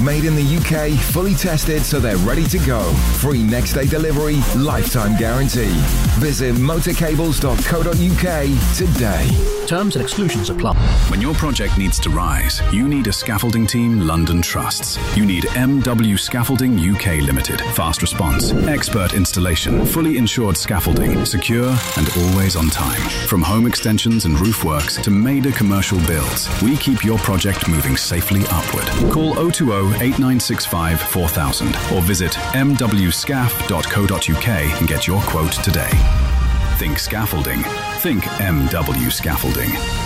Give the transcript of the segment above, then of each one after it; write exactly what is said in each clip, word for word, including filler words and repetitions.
Made in the U K, fully tested so they're ready to go. Free next day delivery, lifetime guarantee. Visit motorcables dot co dot U K today. Terms and exclusions apply. When your project needs to rise, you need a scaffolding team London trusts. You need M W Scaffolding U K Limited. Fast response, expert installation, fully insured scaffolding, secure and always on time. From home extensions and roof works to major commercial builds, we keep your project moving safely upward. Call oh two oh, eight nine six five, four thousand or visit m w scaf dot co dot U K and get your quote today. Think scaffolding. Think M W Scaffolding.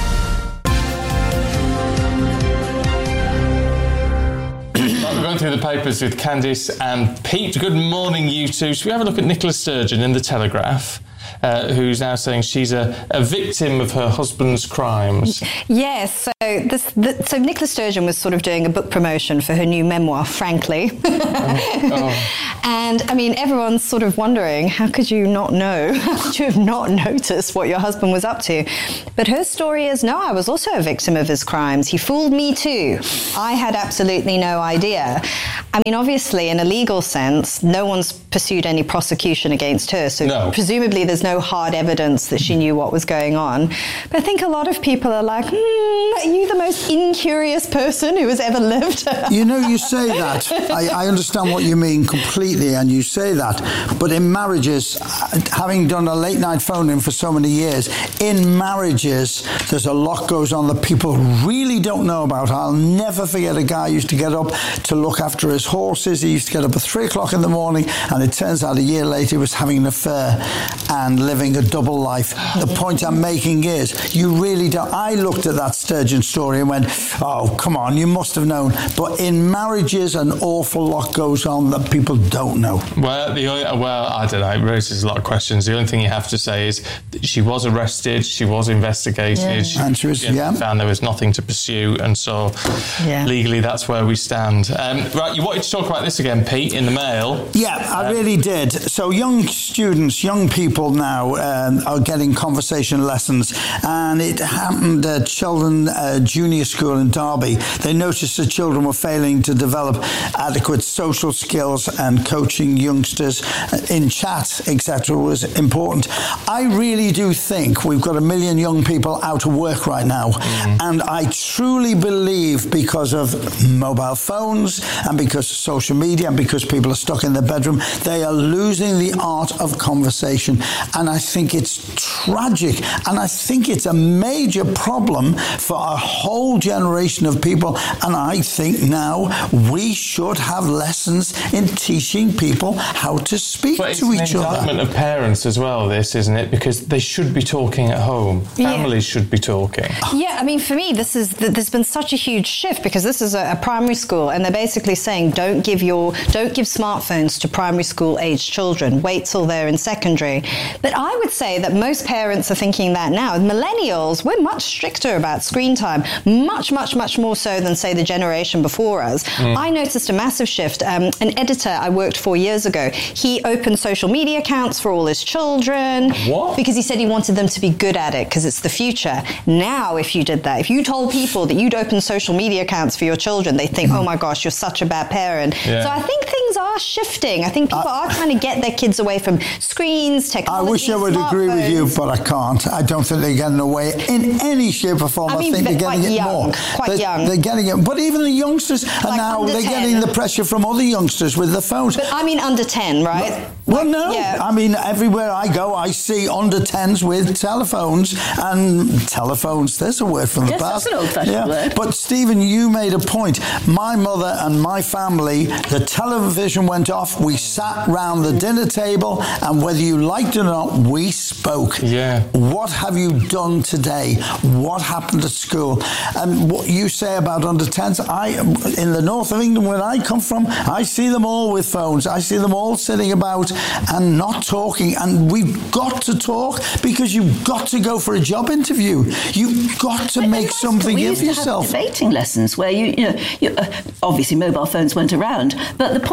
We're going through the papers with Candice and Pete. Good morning, you two. Should we have a look at Nicola Sturgeon in The Telegraph? Uh, who's now saying she's a, a victim of her husband's crimes. Yes, so this, the, so Nicola Sturgeon was sort of doing a book promotion for her new memoir, Frankly. oh, oh. And, I mean, everyone's sort of wondering, how could you not know? How could you have not noticed what your husband was up to? But her story is, no, I was also a victim of his crimes. He fooled me too. I had absolutely no idea. I mean, obviously, in a legal sense, no one's pursued any prosecution against her, so no. presumably there's no hard evidence that she knew what was going on. But I think a lot of people are like, hmm, are you the most incurious person who has ever lived? You know, you say that. I, I understand what you mean completely, and you say that. But in marriages, having done a late night phone-in for so many years, in marriages, there's a lot goes on that people really don't know about. I'll never forget a guy who used to get up to look after his horses. He used to get up at three o'clock in the morning, and it turns out a year later he was having an affair and living a double life. The point I'm making is, you really don't... I looked at that Sturgeon story and went, oh, come on, you must have known. But in marriages, an awful lot goes on that people don't know. Well, the only, well, I don't know, it raises a lot of questions. The only thing you have to say is she was arrested, she was investigated. Yeah. She, Answer is, yeah. found there was nothing to pursue, and so yeah. legally that's where we stand. Um, right, you wanted to talk about this again, Pete, in the Mail. Yeah, I um, really did. So young students, young people now um, are getting conversation lessons, and it happened at Sheldon uh, Junior School in Derby. They noticed that children were failing to develop adequate social skills, and coaching youngsters in chat, et cetera, was important. I really do think we've got a million young people out of work right now, mm. and I truly believe because of mobile phones and because of social media and because people are stuck in their bedroom, they are losing the art of conversation. And I think it's tragic, and I think it's a major problem for a whole generation of people. And I think now we should have lessons in teaching people how to speak but to each other. It's an indictment of parents as well, this, isn't it? Because they should be talking at home. Families yeah. should be talking. Yeah, I mean, for me, this is there's been such a huge shift, because this is a, a primary school, and they're basically saying don't give your don't give smartphones to primary school aged children. Wait till they're in secondary. But I would say that most parents are thinking that now. Millennials, we're much stricter about screen time, much, much, much more so than, say, the generation before us. Mm. I noticed a massive shift. Um, an editor I worked for years ago, he opened social media accounts for all his children. What? Because he said he wanted them to be good at it, because it's the future. Now, if you did that, if you told people that you'd open social media accounts for your children, they think, mm. oh my gosh, you're such a bad parent. Yeah. So I think things are shifting. I think people I, are trying to get their kids away from screens, technology, I wish I would smartphones. agree with you, but I can't. I don't think they're getting away in any shape or form. I, mean, I think they're getting it young, more. Quite they're, young. They're getting it. But even the youngsters are like now, they're ten. getting the pressure from other youngsters with the phones. But I mean under ten, right? Well, well like, no. Yeah. I mean, everywhere I go, I see under tens with telephones. And telephones, there's a word from the yes, past. That's an old-fashioned yeah. word. But, Stephen, you made a point. My mother and my family, the television went off. We sat round the dinner table, and whether you liked it or not, we spoke. Yeah. What have you done today? What happened at school? And what you say about under tens, I, in the north of England, where I come from, I see them all with phones. I see them all sitting about and not talking. And we've got to talk, because you've got to go for a job interview. You've got to but make something we of used yourself. To have debating lessons where you, you know, you, uh, obviously mobile phones went around, but the point is,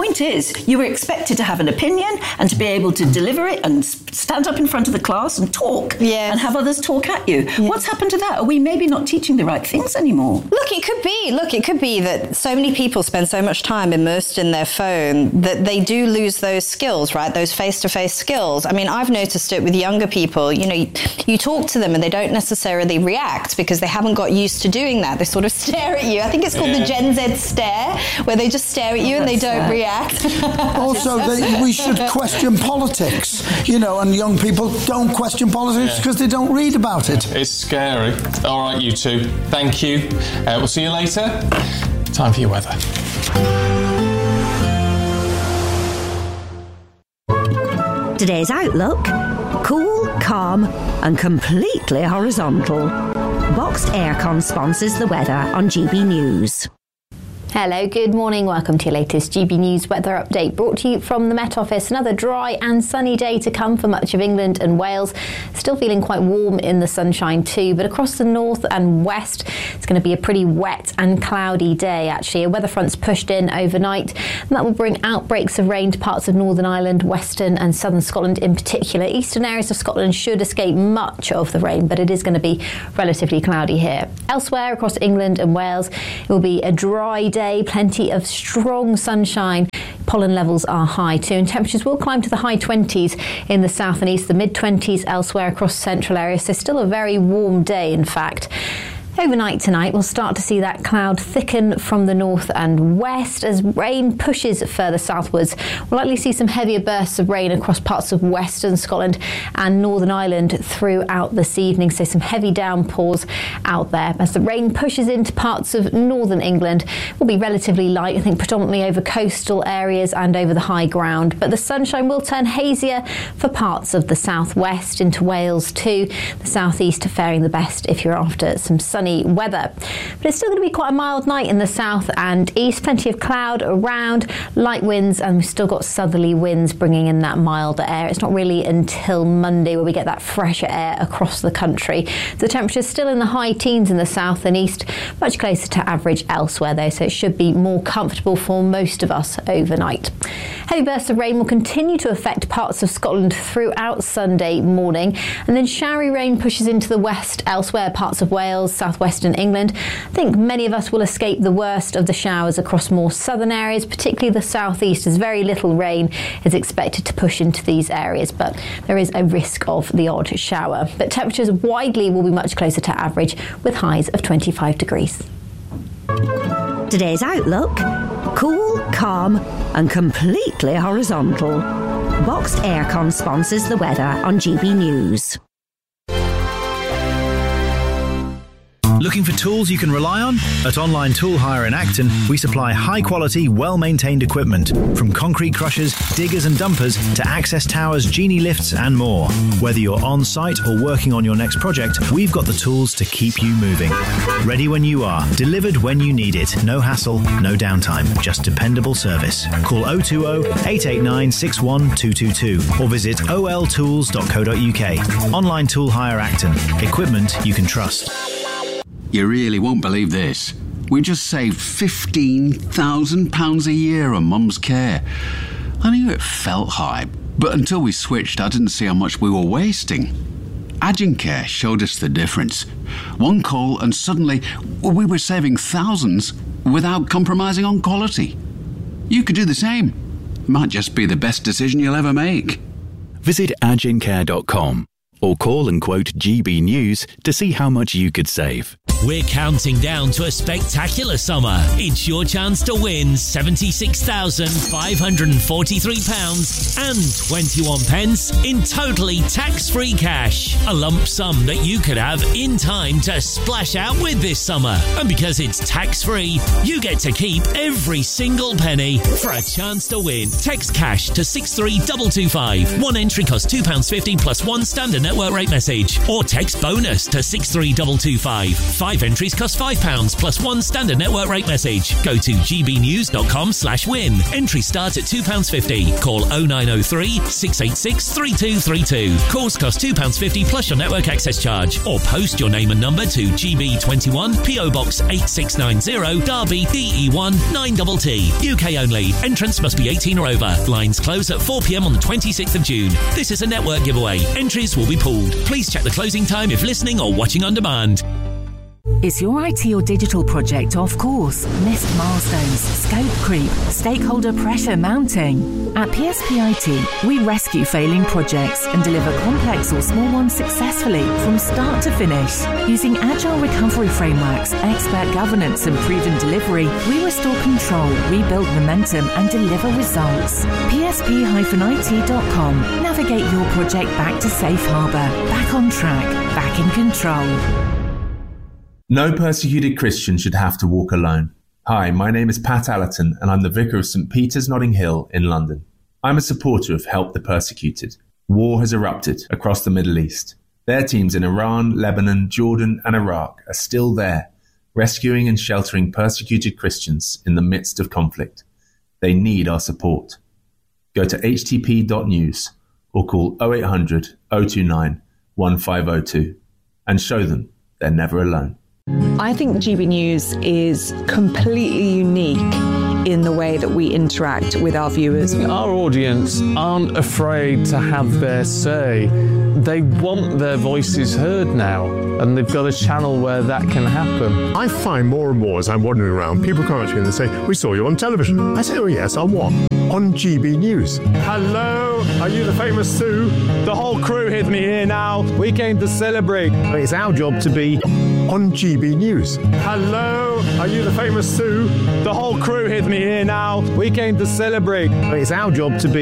is. You were expected to have an opinion and to be able to deliver it and stand up in front of the class and talk yes. and have others talk at you. Yes. What's happened to that? Are we maybe not teaching the right things anymore? Look, it could be. Look, it could be that so many people spend so much time immersed in their phone that they do lose those skills, right? Those face-to-face skills. I mean, I've noticed it with younger people. You know, you, you talk to them and they don't necessarily react because they haven't got used to doing that. They sort of stare at you. I think it's called yeah. the Gen Z stare, where they just stare at you oh, and they don't sad. react. Also, they, we should question politics, you know, and young people don't question politics because yeah. they don't read about it. It's scary. All right, you two. Thank you. Uh, we'll see you later. Time for your weather. Today's outlook: cool, calm and completely horizontal. Boxed Aircon sponsors the weather on G B News. Hello, good morning. Welcome to your latest G B News weather update, brought to you from the Met Office. Another dry and sunny day to come for much of England and Wales. Still feeling quite warm in the sunshine too, but across the north and west, it's going to be a pretty wet and cloudy day actually. A weather front's pushed in overnight, and that will bring outbreaks of rain to parts of Northern Ireland, Western and Southern Scotland in particular. Eastern areas of Scotland should escape much of the rain, but it is going to be relatively cloudy here. Elsewhere across England and Wales, it will be a dry day. Plenty of strong sunshine. Pollen levels are high too, and temperatures will climb to the high twenties in the south and east, the mid twenties elsewhere across central areas. So still a very warm day, in fact. Overnight tonight, we'll start to see that cloud thicken from the north and west as rain pushes further southwards. We'll likely see some heavier bursts of rain across parts of western Scotland and Northern Ireland throughout this evening, so some heavy downpours out there. As the rain pushes into parts of northern England, it will be relatively light, I think predominantly over coastal areas and over the high ground, but the sunshine will turn hazier for parts of the southwest into Wales too. The southeast faring the best if you're after some sun weather. But it's still going to be quite a mild night in the south and east. Plenty of cloud around, light winds, and we've still got southerly winds bringing in that milder air. It's not really until Monday where we get that fresher air across the country. The temperature's still in the high teens in the south and east, much closer to average elsewhere though, so it should be more comfortable for most of us overnight. Heavy bursts of rain will continue to affect parts of Scotland throughout Sunday morning, and then showery rain pushes into the west elsewhere, parts of Wales, south Western England. I think many of us will escape the worst of the showers across more southern areas, particularly the southeast, as very little rain is expected to push into these areas, but there is a risk of the odd shower. But temperatures widely will be much closer to average, with highs of twenty-five degrees. Today's outlook: cool, calm and completely horizontal. Boxed Aircon sponsors the weather on G B News. Looking for tools you can rely on? At Online Tool Hire in Acton, we supply high-quality, well-maintained equipment, from concrete crushers, diggers and dumpers to access towers, genie lifts and more. Whether you're on-site or working on your next project, we've got the tools to keep you moving. Ready when you are, delivered when you need it. No hassle, no downtime, just dependable service. Call oh two oh, eight eight nine, six one two two two or visit o l tools dot co dot u k. Online Tool Hire Acton. Equipment you can trust. You really won't believe this. We just saved fifteen thousand pounds a year on Mum's care. I knew it felt high, but until we switched, I didn't see how much we were wasting. Agencare showed us the difference. One call and suddenly we were saving thousands without compromising on quality. You could do the same. Might just be the best decision you'll ever make. Visit agencare dot com or call and quote G B News to see how much you could save. We're counting down to a spectacular summer. It's your chance to win seventy-six thousand five hundred forty-three pounds and twenty-one pence in totally tax-free cash. A lump sum that you could have in time to splash out with this summer. And because it's tax-free, you get to keep every single penny. For a chance to win, text cash to six three two two five. One entry costs two pounds fifty plus one standard network rate message or text bonus to six three two two five. Five entries cost five pounds plus one standard network rate message. Go to gbnews.com slash win. Entry starts at two pounds fifty. Call oh nine oh three, six eight six, three two three two. Calls cost two pounds fifty plus your network access charge, or post your name and number to G B twenty-one, P O Box eight six nine zero, Derby, D E one nine T T. U K only. Entrance must be eighteen or over. Lines close at four p m on the twenty-sixth of June. This is a network giveaway. Entries will be pooled. Please check the closing time if listening or watching on demand. Is your I T or digital project off course? Missed milestones, scope creep, stakeholder pressure mounting? At P S P I T, we rescue failing projects and deliver complex or small ones successfully from start to finish. Using agile recovery frameworks, expert governance and proven delivery, we restore control, rebuild momentum and deliver results. P S P I T dot com. Navigate your project back to safe harbour, back on track, back in control. No persecuted Christian should have to walk alone. Hi, my name is Pat Allerton and I'm the Vicar of St Peter's Notting Hill in London. I'm a supporter of Help the Persecuted. War has erupted across the Middle East. Their teams in Iran, Lebanon, Jordan and Iraq are still there, rescuing and sheltering persecuted Christians in the midst of conflict. They need our support. Go to h t p dot news or call oh eight hundred, oh two nine, one five oh two and show them they're never alone. I think G B News is completely unique in the way that we interact with our viewers. Our audience aren't afraid to have their say. They want their voices heard now, and they've got a channel where that can happen. I find more and more as I'm wandering around, people come up to me and they say, "We saw you on television." I say, "Oh yes, on what?" "On G B News." Hello, are you the famous Sue? The whole crew with me here now. We came to celebrate. It's our job to be on G B News. Hello, are you the famous Sue? The whole crew with me here now. We came to celebrate. It's our job to be